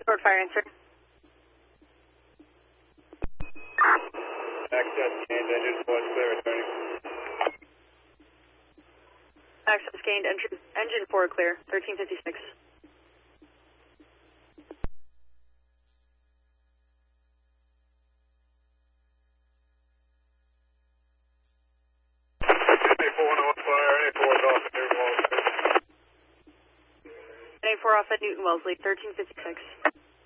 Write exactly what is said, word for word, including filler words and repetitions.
Short fire answer. Access gained, engine four clear, returning. Access gained, engine, engine four clear, thirteen fifty-six. N A four on fire, N A four is off at Newton Wellesley. N A four off at Newton Wellesley, thirteen fifty-six.